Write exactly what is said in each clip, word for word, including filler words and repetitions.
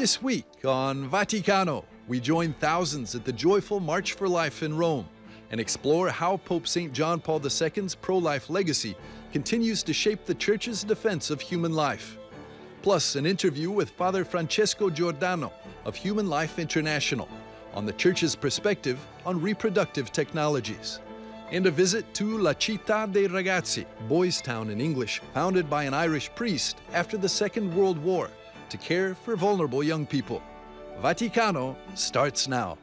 This week on Vaticano, we join thousands at the joyful March for Life in Rome and explore how Pope Saint John Paul the Second's pro-life legacy continues to shape the Church's defense of human life. Plus, an interview with Father Francesco Giordano of Human Life International on the Church's perspective on reproductive technologies. And a visit to La Città dei Ragazzi, Boys Town in English, founded by an Irish priest after the Second World War to care for vulnerable young people. Vaticano starts now.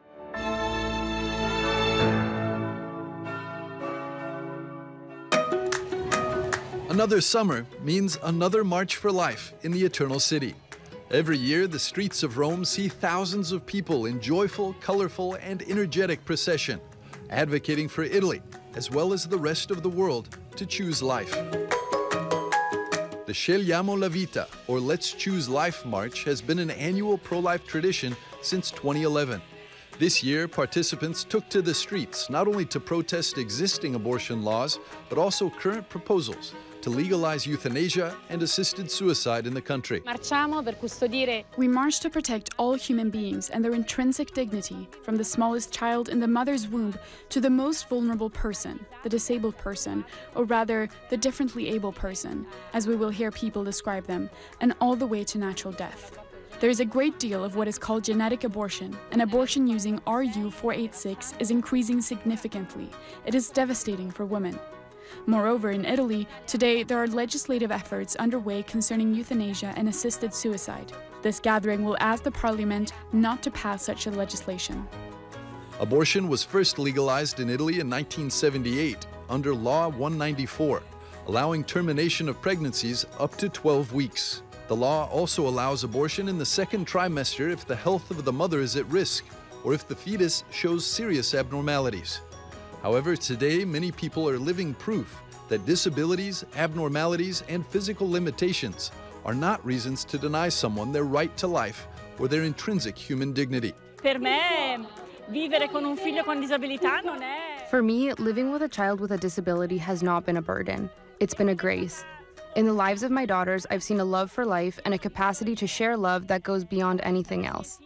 Another summer means another March for Life in the Eternal City. Every year, the streets of Rome see thousands of people in joyful, colorful, and energetic procession, advocating for Italy, as well as the rest of the world, to choose life. The Scegliamo la Vita, or Let's Choose Life March, has been an annual pro-life tradition since twenty eleven. This year, participants took to the streets not only to protest existing abortion laws, but also current proposals to legalize euthanasia and assisted suicide in the country. We march to protect all human beings and their intrinsic dignity, from the smallest child in the mother's womb to the most vulnerable person, the disabled person, or rather, the differently able person, as we will hear people describe them, and all the way to natural death. There is a great deal of what is called genetic abortion, and abortion using R U four eighty-six is increasing significantly. It is devastating for women. Moreover, in Italy, today there are legislative efforts underway concerning euthanasia and assisted suicide. This gathering will ask the parliament not to pass such a legislation. Abortion was first legalized in Italy in nineteen seventy-eight under Law one ninety-four, allowing termination of pregnancies up to twelve weeks. The law also allows abortion in the second trimester if the health of the mother is at risk or if the fetus shows serious abnormalities. However, today many people are living proof that disabilities, abnormalities, and physical limitations are not reasons to deny someone their right to life or their intrinsic human dignity. Per me, vivere con un figlio con disabilità non è... For me, living with a child with a disability has not been a burden. It's been a grace. In the lives of my daughters, I've seen a love for life and a capacity to share love that goes beyond anything else.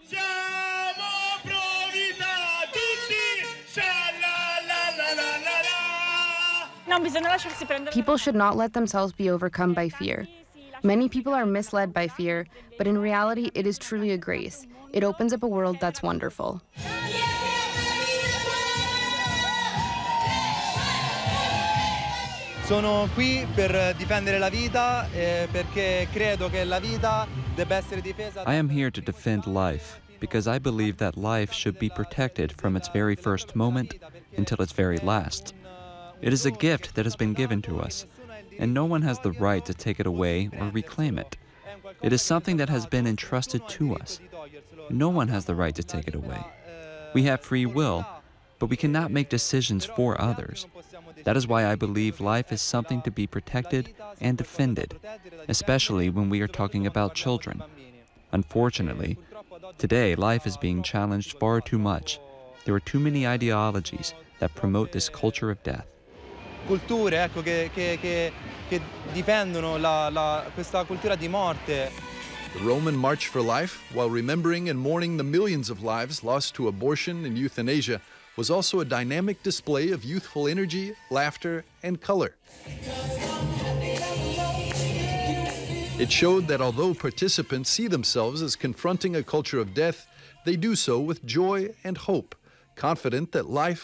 People should not let themselves be overcome by fear. Many people are misled by fear, but in reality, it is truly a grace. It opens up a world that's wonderful. Sono qui per difendere la vita eh, perché credo che la vita debba essere difesa. I am here to defend life because I believe that life should be protected from its very first moment until its very last. It is a gift that has been given to us, and no one has the right to take it away or reclaim it. It is something that has been entrusted to us. No one has the right to take it away. We have free will, but we cannot make decisions for others. That is why I believe life is something to be protected and defended, especially when we are talking about children. Unfortunately, today life is being challenged far too much. There are too many ideologies that promote this culture of death. Culture, ecco, che, che, che, che difendono la, la, questa cultura di morte. The Roman March for Life, while remembering and mourning the millions of lives lost to abortion and euthanasia, was also a dynamic display of youthful energy, laughter, and color. It showed that although participants see themselves as confronting a culture of death, they do so with joy and hope, confident that life